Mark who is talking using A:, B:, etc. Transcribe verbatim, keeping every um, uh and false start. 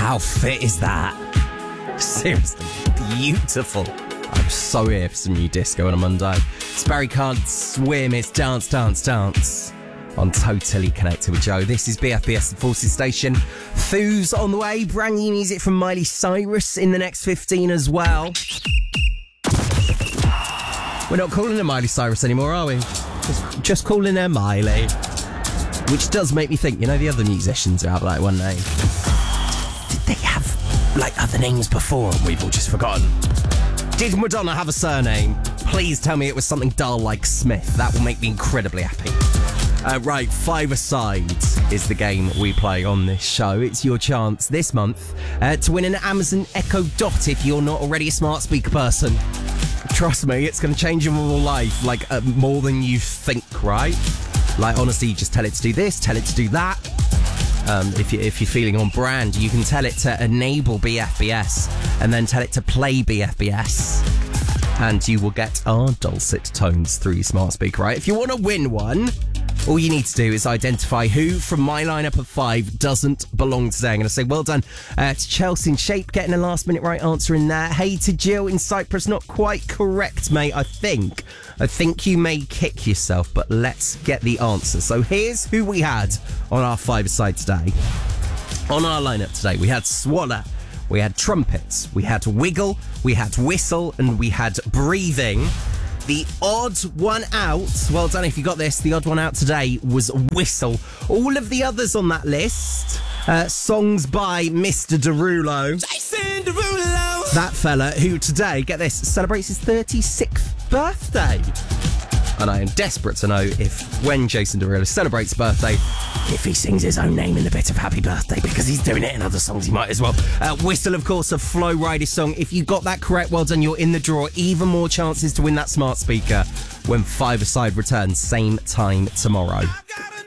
A: How fit is that? Seriously, beautiful. I'm so here for some new disco on a Monday. It's Barry Can't Swim, it's Dance, Dance, Dance on Totally Connected with Joe. This is B F B S, the Forces Station. Foos on the way, brand new music from Miley Cyrus in the next fifteen as well. We're not calling her Miley Cyrus anymore, are we? Just, just calling her Miley. Which does make me think, you know, the other musicians who have like one name. Did they have like other names before and we've all just forgotten? Did Madonna have a surname? Please tell me it was something dull like Smith. That will make me incredibly happy. Uh, right, Five-A-Side is the game we play on this show. It's your chance this month uh, to win an Amazon Echo Dot if you're not already a smart speaker person. Trust me, it's going to change your whole life, like uh, more than you think, right? Like, honestly, you just tell it to do this, tell it to do that. Um, if, you, if you're feeling on brand, you can tell it to enable B F B S and then tell it to play B F B S. And you will get our dulcet tones through your smart speaker, right? If you want to win one, all you need to do is identify who from my lineup of five doesn't belong today. I'm going to say well done uh, to Chelsea in Shape, getting a last minute right answer in there. Hey to Jill in Cyprus, not quite correct, mate, I think. I think you may kick yourself, but let's get the answer. So here's who we had on our five-a-side today. On our lineup today, we had Swallow, we had Trumpets, we had Wiggle, we had Whistle, and we had Breathing. The odd one out, well done if you got this, the odd one out today was Whistle. All of the others on that list, uh, songs by Mister Derulo. Jason Derulo! That fella who today, get this, celebrates his thirty-sixth birthday. And I am desperate to know if, when Jason Derulo celebrates birthday, if he sings his own name in the bit of happy birthday, because he's doing it in other songs, he might as well. Uh, Whistle, of course, a Flo Rida song. If you got that correct, well done, you're in the draw. Even more chances to win that smart speaker when Five-A-Side returns, same time tomorrow.